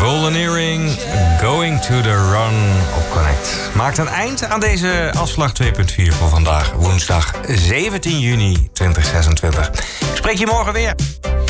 Golden Earring, Going to the Run op Connect. Maakt een eind aan deze afslag 2.4 voor vandaag. Woensdag 17 juni 2026. Ik spreek je morgen weer.